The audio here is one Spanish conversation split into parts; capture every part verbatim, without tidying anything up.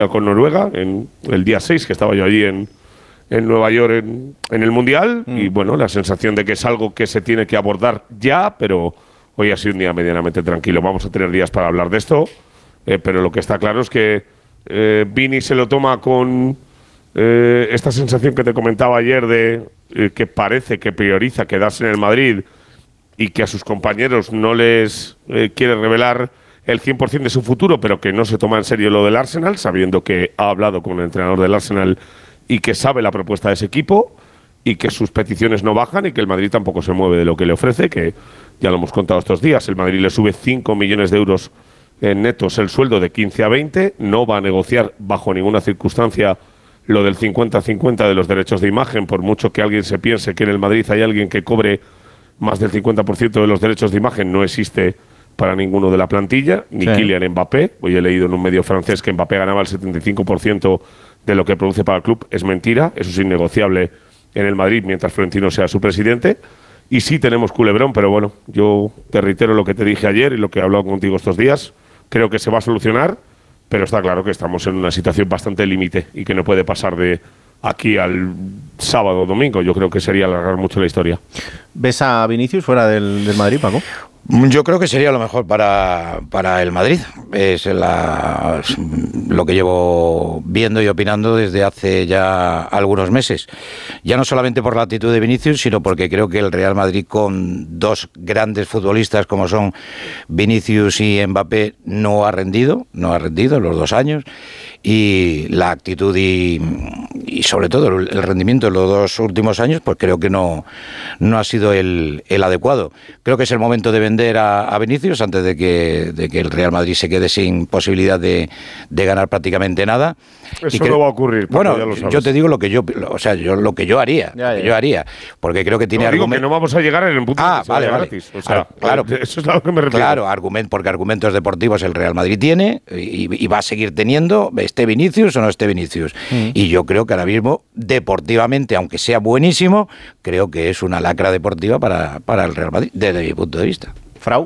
con Noruega en el día seis, que estaba yo allí en, en Nueva York en, en el Mundial, mm. y bueno, la sensación de que es algo que se tiene que abordar ya, pero hoy ha sido un día medianamente tranquilo. Vamos a tener días para hablar de esto, eh, pero lo que está claro es que eh, Vini se lo toma con eh, esta sensación que te comentaba ayer de eh, que parece que prioriza quedarse en el Madrid y que a sus compañeros no les eh, quiere revelar el cien por ciento de su futuro, pero que no se toma en serio lo del Arsenal, sabiendo que ha hablado con el entrenador del Arsenal y que sabe la propuesta de ese equipo y que sus peticiones no bajan y que el Madrid tampoco se mueve de lo que le ofrece, que ya lo hemos contado estos días. El Madrid le sube cinco millones de euros en netos el sueldo de quince a veinte, no va a negociar bajo ninguna circunstancia lo del cincuenta cincuenta de los derechos de imagen, por mucho que alguien se piense que en el Madrid hay alguien que cobre más del cincuenta por ciento de los derechos de imagen, no existe para ninguno de la plantilla, ni sí. Kylian Mbappé. Hoy he leído en un medio francés que Mbappé ganaba el setenta y cinco por ciento de lo que produce para el club. Es mentira, eso es innegociable en el Madrid mientras Florentino sea su presidente. Y sí tenemos culebrón, pero bueno, yo te reitero lo que te dije ayer y lo que he hablado contigo estos días. Creo que se va a solucionar, pero está claro que estamos en una situación bastante límite y que no puede pasar de aquí al sábado o domingo. Yo creo que sería alargar mucho la historia. ¿Ves a Vinicius fuera del, del Madrid, Paco? Yo creo que sería lo mejor para, para el Madrid. Es la, lo que llevo viendo y opinando desde hace ya algunos meses. Ya no solamente por la actitud de Vinicius, sino porque creo que el Real Madrid, con dos grandes futbolistas como son Vinicius y Mbappé, no ha rendido, no ha rendido en los dos años. Y la actitud y, y sobre todo el rendimiento de los dos últimos años, pues creo que no, no ha sido el, el adecuado. Creo que es el momento de vender a, a Vinicius antes de que, de que el Real Madrid se quede sin posibilidad de, de ganar prácticamente nada. Eso y que, no va a ocurrir. Bueno, ya lo sabes. Yo te digo lo que yo, o sea, yo lo que yo haría, ya, ya. Lo que yo haría, porque creo que tiene no, digo argumentos. que no vamos a llegar en el punto ah, de que vale, sea vale. gratis. O sea, claro, eso es a lo que me refiero. Claro, argument, porque argumentos deportivos el Real Madrid tiene y, y va a seguir teniendo, esté Vinicius o no esté Vinicius. Mm. Y yo creo que ahora mismo, deportivamente, aunque sea buenísimo, creo que es una lacra deportiva para, para el Real Madrid, desde mi punto de vista. Frau.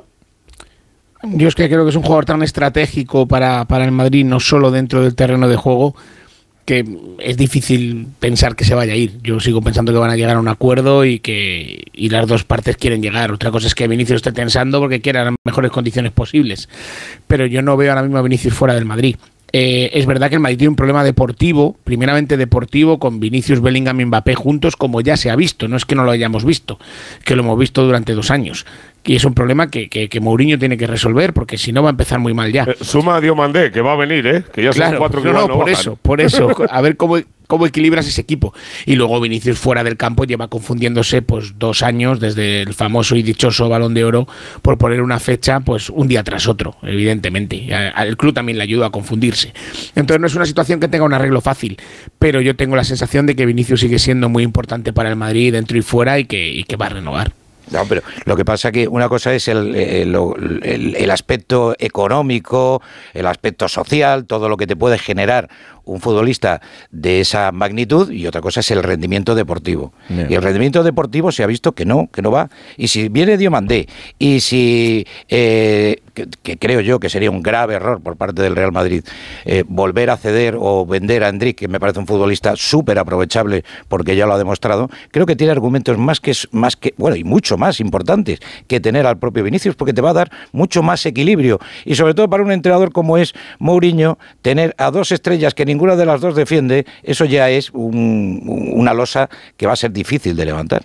Yo es que creo que es un jugador tan estratégico para, para el Madrid, no solo dentro del terreno de juego, que es difícil pensar que se vaya a ir. Yo sigo pensando que van a llegar a un acuerdo y que y las dos partes quieren llegar. Otra cosa es que Vinicius esté tensando porque quiera las mejores condiciones posibles. Pero yo no veo ahora mismo a Vinicius fuera del Madrid. Eh, es verdad que el Madrid tiene un problema deportivo, primeramente deportivo, con Vinicius, Bellingham y Mbappé juntos, como ya se ha visto. No es que no lo hayamos visto, que lo hemos visto durante dos años. Y es un problema que, que, que Mourinho tiene que resolver, porque si no va a empezar muy mal ya. Eh, suma a Diomandé, que va a venir, ¿eh? Que ya son claro, cuatro que no, no, no, no por bajan. eso, por eso. A ver cómo, cómo equilibras ese equipo. Y luego Vinicius fuera del campo lleva confundiéndose pues dos años, desde el famoso y dichoso Balón de Oro, por poner una fecha pues un día tras otro, evidentemente. El club también le ayuda a confundirse. Entonces no es una situación que tenga un arreglo fácil, pero yo tengo la sensación de que Vinicius sigue siendo muy importante para el Madrid dentro y fuera y que, y que va a renovar. No, pero lo que pasa que una cosa es el, el, el, el aspecto económico, el aspecto social, todo lo que te puede generar un futbolista de esa magnitud, y otra cosa es el rendimiento deportivo. Bien. Y el rendimiento deportivo se ha visto que no, que no va. Y si viene Diomandé, y si, eh, que, que creo yo que sería un grave error por parte del Real Madrid, eh, volver a ceder o vender a Endrick, que me parece un futbolista súper aprovechable porque ya lo ha demostrado, creo que tiene argumentos más que, más que, bueno, y mucho más importantes que tener al propio Vinicius, porque te va a dar mucho más equilibrio. Y sobre todo para un entrenador como es Mourinho, tener a dos estrellas que ninguna de las dos defiende, eso ya es un, una losa que va a ser difícil de levantar.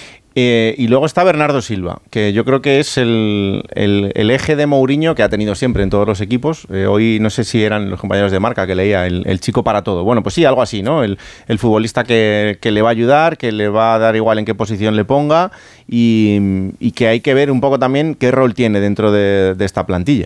Eh, y luego está Bernardo Silva, que yo creo que es el, el, el eje de Mourinho que ha tenido siempre en todos los equipos. Eh, hoy no sé si eran los compañeros de Marca que leía el, el chico para todo. Bueno, pues sí, algo así, ¿no? El, el futbolista que, que le va a ayudar, que le va a dar igual en qué posición le ponga y, y que hay que ver un poco también qué rol tiene dentro de, de esta plantilla.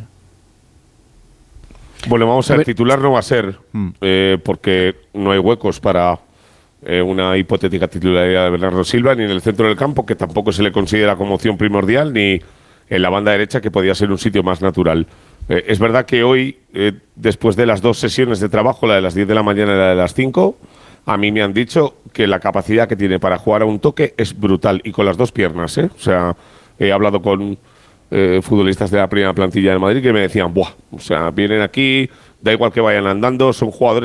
Bueno, vamos a ver, el titular no va a ser, mm. eh, porque no hay huecos para eh, una hipotética titularidad de Bernardo Silva, ni en el centro del campo, que tampoco se le considera como opción primordial, ni en la banda derecha, que podía ser un sitio más natural. Eh, es verdad que hoy, eh, después de las dos sesiones de trabajo, la de las diez de la mañana y la de las cinco, a mí me han dicho que la capacidad que tiene para jugar a un toque es brutal, y con las dos piernas, ¿eh? O sea, he hablado con... Eh, futbolistas de la primera plantilla del Madrid que me decían, buah, o sea, vienen aquí da igual que vayan andando, son jugadores